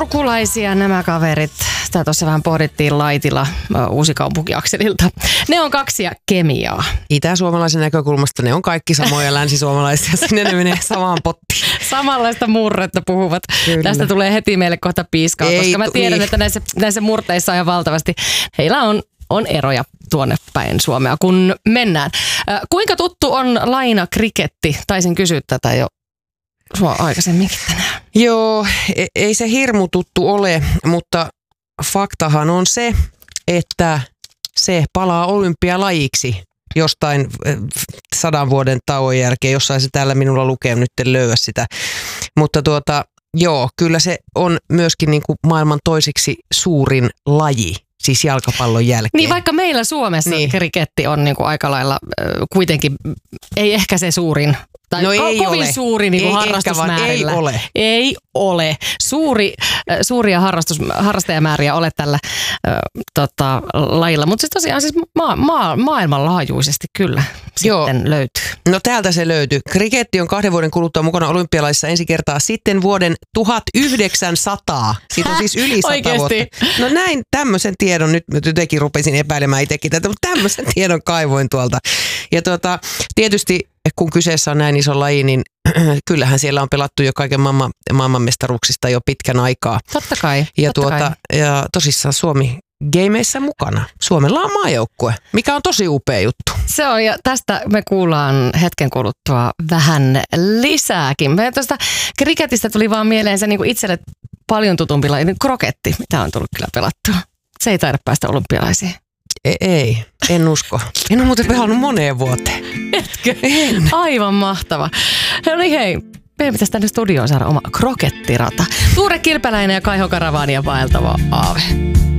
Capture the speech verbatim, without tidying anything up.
turkulaisia nämä kaverit. Sitä tuossa vähän pohdittiin Laitila Uusikaupunki-akselilta. Ne on kaksi ja kemiaa. Itä-suomalaisen näkökulmasta ne on kaikki samoja länsisuomalaisia. Sinne ne menee samaan pottiin. Samanlaista murretta puhuvat. Kyllä. Tästä tulee heti meille kohta piiskaa, Ei, koska mä tiedän, niin. että näissä, näissä murteissa on valtavasti. Heillä on, on eroja tuonne päin Suomea, kun mennään. Äh, kuinka tuttu on lainakriketti? Taisin kysyä tätä jo sua aikaisemminkin tänään. Joo, ei se hirmu tuttu ole, mutta faktahan on se, että se palaa olympialajiksi jostain sadan vuoden tauon jälkeen. Jossain se täällä minulla lukee, nyt en löyä sitä. Mutta tuota, joo, kyllä se on myöskin niin kuin maailman toiseksi suurin laji. Siis jalkapallon jälkeen. Niin vaikka meillä Suomessa niin. kriketti on niinku aika lailla äh, kuitenkin, ei ehkä se suurin, tai no ko- ei kovin ole. suuri niinku ei harrastusmäärillä. Ei ole. Ei ole. Suuri, äh, suuria harrastus, harrastajamääriä ole tällä äh, tota, lajilla, mutta siis tosiaan siis ma- ma- maailmanlaajuisesti kyllä Joo. sitten löytyy. No täältä se löytyy. Kriketti on kahden vuoden kuluttua mukana olympialaisissa ensi kertaa sitten vuoden tuhatyhdeksänsataa. Siitä on siis yli sata Oikeesti? vuotta. No näin tämmöisen tiedon, nyt jotenkin rupesin epäilemään itsekin tätä, mutta tämmöisen tiedon kaivoin tuolta. Ja tuota, tietysti kun kyseessä on näin iso laji, niin kyllähän siellä on pelattu jo kaiken maailman, maailmanmestaruuksista jo pitkän aikaa. Totta kai. Ja, totta tuota, kai. ja tosissaan Suomi gameissä mukana. Suomella on maajoukkue, mikä on tosi upea juttu. Se on, ja tästä me kuullaan hetken kuluttua vähän lisääkin. Me tuosta kriketistä tuli vaan mieleen se niin kuin itselle paljon tutumpi laji, niin kroketti, mitä on tullut kyllä pelattua. Se ei taida päästä olympialaisiin. Ei, ei, en usko. En ole muuten pelannut moneen vuoteen. Etkö? En. Aivan mahtava. No niin hei, meidän pitäisi tänne studioon saada oma krokettirata. Tuure Kilpeläinen ja Kaiho Karavaani ja vaeltava Aave.